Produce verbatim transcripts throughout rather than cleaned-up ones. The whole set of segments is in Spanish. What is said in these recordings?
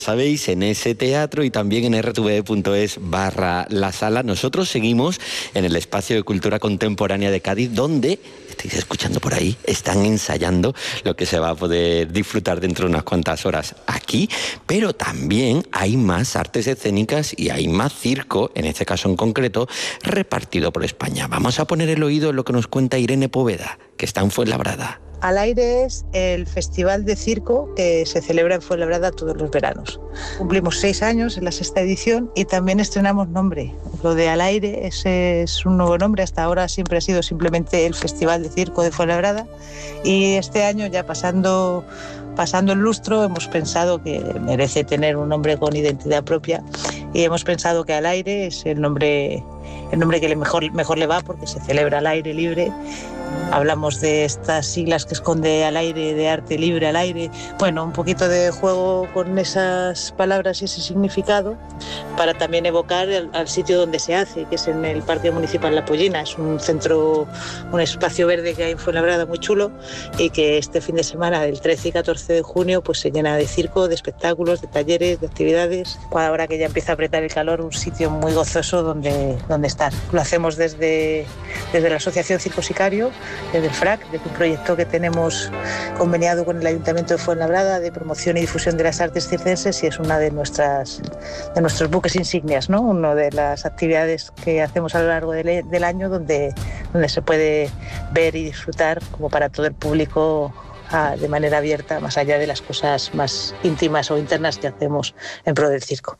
Sabéis, en ese teatro y también en erre te ve punto es barra la sala. Nosotros seguimos en el espacio de cultura contemporánea de Cádiz, donde, estáis escuchando por ahí, están ensayando lo que se va a poder disfrutar dentro de unas cuantas horas aquí, pero también hay más artes escénicas y hay más circo, en este caso en concreto, repartido por España. Vamos a poner el oído en lo que nos cuenta Irene Poveda, que está en Fuenlabrada. Al Aire es el festival de circo que se celebra en Fuenlabrada todos los veranos. Cumplimos seis años en la sexta edición y también estrenamos nombre. Lo de Al Aire ese es un nuevo nombre. Hasta ahora siempre ha sido simplemente el Festival de Circo de Fuenlabrada y este año, ya pasando, pasando el lustro, hemos pensado que merece tener un nombre con identidad propia y hemos pensado que Al Aire es el nombre, el nombre que le mejor, mejor le va, porque se celebra al aire libre. Hablamos de estas siglas que esconde al aire, de arte libre al aire. Bueno, un poquito de juego con esas palabras y ese significado para también evocar al, al sitio donde se hace, que es en el Parque Municipal La Pollina. Es un centro, un espacio verde que hay en Fuenlabrada muy chulo y que este fin de semana del trece y catorce de junio pues se llena de circo, de espectáculos, de talleres, de actividades. Ahora que ya empieza a apretar el calor, un sitio muy gozoso donde, donde estar. Lo hacemos desde, desde la Asociación Circo Sicario, desde el FRAC, desde un proyecto que tenemos conveniado con el Ayuntamiento de Fuenlabrada de promoción y difusión de las artes circenses, y es una de nuestras de nuestros buques insignias, ¿no? Una de las actividades que hacemos a lo largo del, del año donde, donde se puede ver y disfrutar como para todo el público a, de manera abierta, más allá de las cosas más íntimas o internas que hacemos en pro del circo.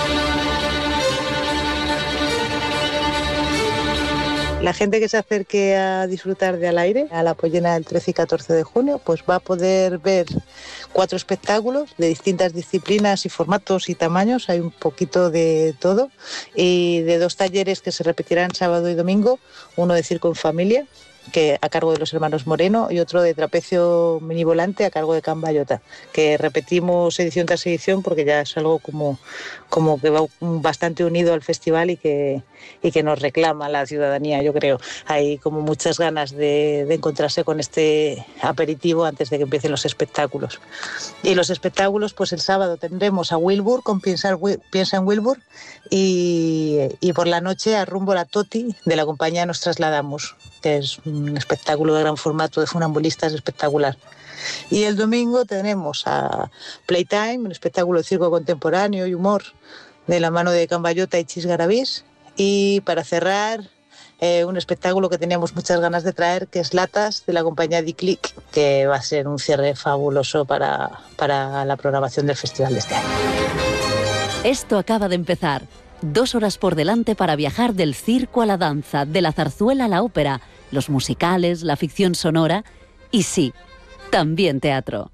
La gente que se acerque a disfrutar de Al Aire, a La Pollina del trece y catorce de junio, pues va a poder ver cuatro espectáculos de distintas disciplinas y formatos y tamaños, hay un poquito de todo, y de dos talleres que se repetirán sábado y domingo, uno de circo en familia, que a cargo de los hermanos Moreno, y otro de trapecio mini volante a cargo de Can Ballota, que repetimos edición tras edición porque ya es algo como, como que va bastante unido al festival y que, y que nos reclama la ciudadanía, yo creo. Hay como muchas ganas de, de encontrarse con este aperitivo antes de que empiecen los espectáculos. Y los espectáculos, pues el sábado tendremos a Wilbur con Piensa, Piensa en Wilbur y, y por la noche a Rumbo la Toti de la compañía Nos Trasladamos, que es un espectáculo de gran formato de funambulistas espectacular. Y el domingo tenemos a Playtime, un espectáculo de circo contemporáneo y humor de la mano de Can Ballota y Chis Garavís. Y para cerrar, eh, un espectáculo que teníamos muchas ganas de traer, que es Latas, de la compañía Diclic, que va a ser un cierre fabuloso para, para la programación del festival de este año. Esto acaba de empezar. Dos horas por delante para viajar del circo a la danza, de la zarzuela a la ópera, los musicales, la ficción sonora y sí, también teatro.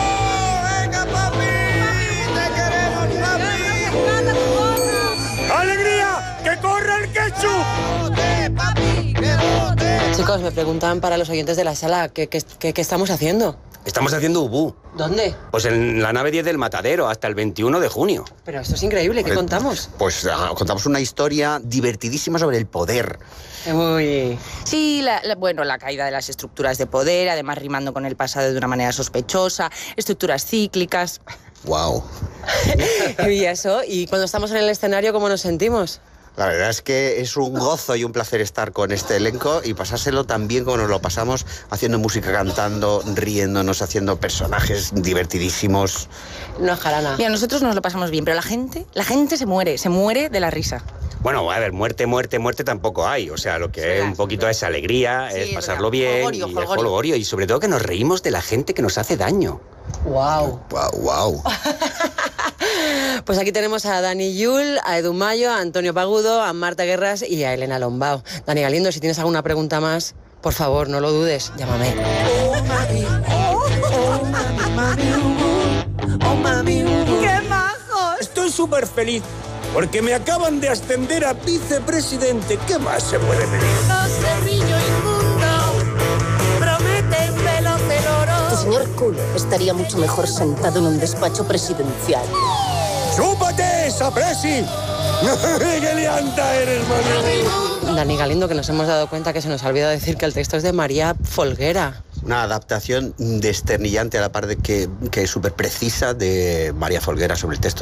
¡Alegría! ¡Que corra el ketchup! Chicos, me preguntan para los oyentes de la sala, ¿qué, qué, qué, qué estamos haciendo? Estamos haciendo Ubú. ¿Dónde? Pues en la nave diez del Matadero, hasta el veintiuno de junio. Pero esto es increíble, ¿qué pues, contamos? Pues uh, contamos una historia divertidísima sobre el poder. Uy. Sí, la, la, bueno, la caída de las estructuras de poder, además rimando con el pasado de una manera sospechosa, estructuras cíclicas. Wow. Y eso, y cuando estamos en el escenario, ¿cómo nos sentimos? La verdad es que es un gozo y un placer estar con este elenco y pasárselo tan bien como nos lo pasamos haciendo música, cantando, riéndonos, haciendo personajes divertidísimos. No, jarana. Mira, nosotros nos lo pasamos bien, pero la gente, la gente se muere, se muere de la risa. Bueno, a ver, muerte, muerte, muerte tampoco hay. O sea, lo que sí, es un poquito es alegría, sí, es pasarlo bien, jolgorio, y jolgorio. jolgorio. Y sobre todo que nos reímos de la gente que nos hace daño. Wow. Wow, wow. Pues aquí tenemos a Dani Yul, a Edu Mayo, a Antonio Pagudo, a Marta Guerras y a Elena Lombao. Dani Galindo, si tienes alguna pregunta más, por favor, no lo dudes, llámame. Oh, mami, oh, oh, mami, mami, oh, mami, ¡qué majos! Estoy súper feliz porque me acaban de ascender a vicepresidente. ¿Qué más se puede pedir? No servillo inmundo, prometen velos del oro. Tu señor culo estaría mucho mejor sentado en un despacho presidencial. ¡Chúpate esa presi! ¡Qué lianta eres, mami! Dani Galindo, que nos hemos dado cuenta que se nos ha olvidado decir que el texto es de María Folguera. Una adaptación desternillante a la par de que, que súper precisa de María Folguera sobre el texto